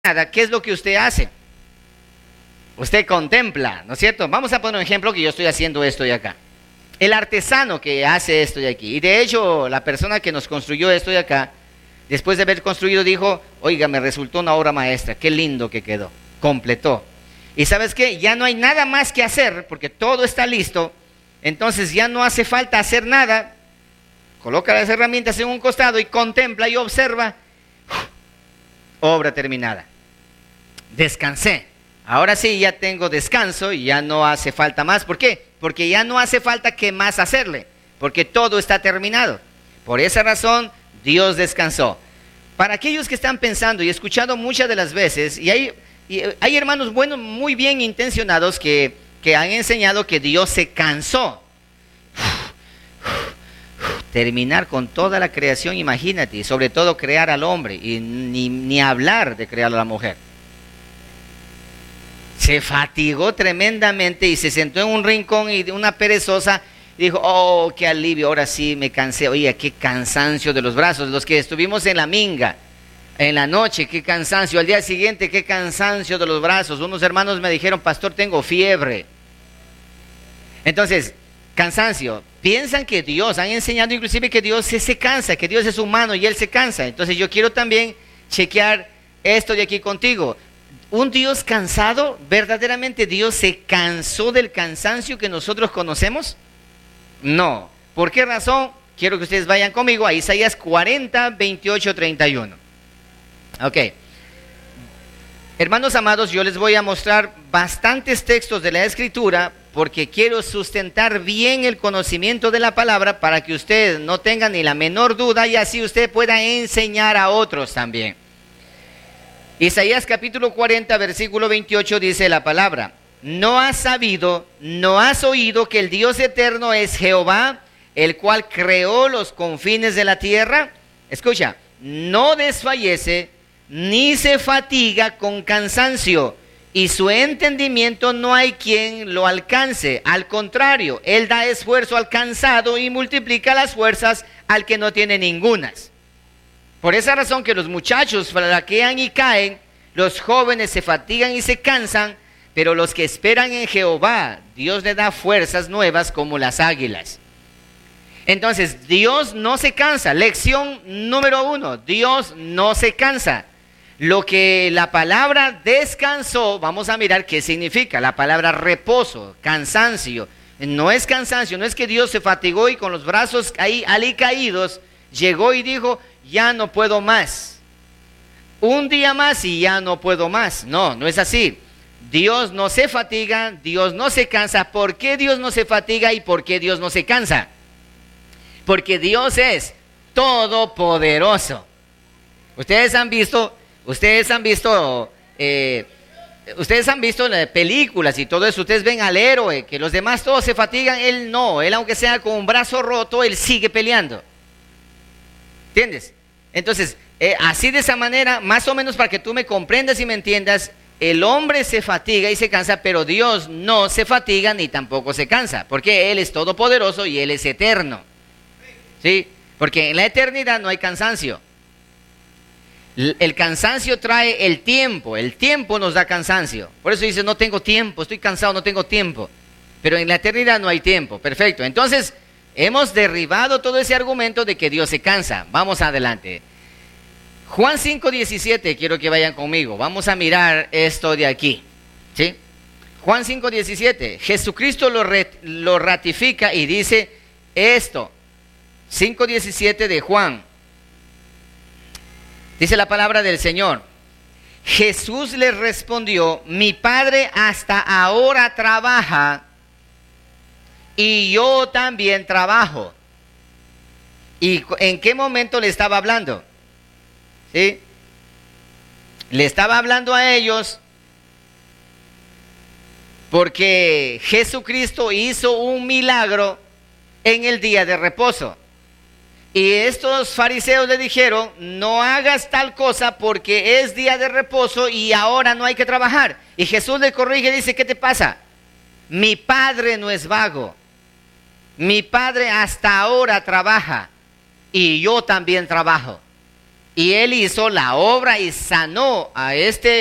nada, ¿qué es lo que usted hace? Usted contempla, ¿no es cierto? Vamos a poner un ejemplo que yo estoy haciendo esto de acá. El artesano que hace esto de aquí, y de hecho la persona que nos construyó esto de acá, después de haber construido dijo, oiga, me resultó una obra maestra, qué lindo que quedó, completó. Y ¿sabes qué? Ya no hay nada más que hacer, porque todo está listo, entonces ya no hace falta hacer nada, coloca las herramientas en un costado y contempla y observa, obra terminada. Descansé. Ahora sí ya tengo descanso y ya no hace falta más. ¿Por qué? Porque ya no hace falta que más hacerle, porque todo está terminado. Por esa razón Dios descansó. Para aquellos que están pensando y escuchando muchas de las veces, y hay hermanos buenos, muy bien intencionados que han enseñado que Dios se cansó. Terminar con toda la creación, imagínate, y sobre todo crear al hombre, y ni hablar de crear a la mujer. Se fatigó tremendamente y se sentó en un rincón y de una perezosa dijo, oh, qué alivio, ahora sí me cansé. Oye, qué cansancio de los brazos, los que estuvimos en la minga, en la noche, qué cansancio. Al día siguiente, qué cansancio de los brazos. Unos hermanos me dijeron, pastor, tengo fiebre. Entonces, cansancio. Piensan que Dios, han enseñado inclusive que Dios se cansa, que Dios es humano y Él se cansa. Entonces yo quiero también chequear esto de aquí contigo. Un Dios cansado, verdaderamente Dios se cansó del cansancio que nosotros conocemos. No. ¿Por qué razón? Quiero que ustedes vayan conmigo a Isaías 40, 28, 31. Ok. Hermanos amados, yo les voy a mostrar bastantes textos de la Escritura porque quiero sustentar bien el conocimiento de la palabra para que usted no tenga ni la menor duda y así usted pueda enseñar a otros también. Isaías capítulo 40, versículo 28 dice la palabra, ¿no has sabido, no has oído que el Dios eterno es Jehová, el cual creó los confines de la tierra? Escucha, no desfallece, ni se fatiga con cansancio, y su entendimiento no hay quien lo alcance. Al contrario, Él da esfuerzo al cansado y multiplica las fuerzas al que no tiene ningunas. Por esa razón que los muchachos flaquean y caen, los jóvenes se fatigan y se cansan, pero los que esperan en Jehová, Dios les da fuerzas nuevas como las águilas. Entonces, Dios no se cansa. Lección número 1, Dios no se cansa. Lo que la palabra descansó, vamos a mirar qué significa. La palabra reposo, cansancio. No es cansancio, no es que Dios se fatigó y con los brazos ahí caídos, llegó y dijo, ya no puedo más. Un día más y ya no puedo más. No, no es así. Dios no se fatiga, Dios no se cansa. ¿Por qué Dios no se fatiga y por qué Dios no se cansa? Porque Dios es todopoderoso. Ustedes han visto películas y todo eso, ustedes ven al héroe, que los demás todos se fatigan, él no, él aunque sea con un brazo roto, él sigue peleando. ¿Entiendes? Entonces, así de esa manera, más o menos para que tú me comprendas y me entiendas, el hombre se fatiga y se cansa, pero Dios no se fatiga ni tampoco se cansa, porque Él es todopoderoso y Él es eterno. ¿Sí? Porque en la eternidad no hay cansancio. El cansancio trae el tiempo nos da cansancio. Por eso dice, no tengo tiempo, estoy cansado, no tengo tiempo. Pero en la eternidad no hay tiempo. Perfecto. Entonces, hemos derribado todo ese argumento de que Dios se cansa. Vamos adelante. Juan 5:17, quiero que vayan conmigo. Vamos a mirar esto de aquí. ¿Sí? Juan 5:17. Jesucristo lo ratifica y dice esto. 5:17 de Juan. Dice la palabra del Señor. Jesús les respondió, mi Padre hasta ahora trabaja y yo también trabajo. ¿Y en qué momento le estaba hablando? ¿Sí? Le estaba hablando a ellos porque Jesucristo hizo un milagro en el día de reposo. Y estos fariseos le dijeron, no hagas tal cosa porque es día de reposo y ahora no hay que trabajar. Y Jesús le corrige y dice, ¿qué te pasa? Mi Padre no es vago. Mi Padre hasta ahora trabaja y yo también trabajo. Y él hizo la obra y sanó a este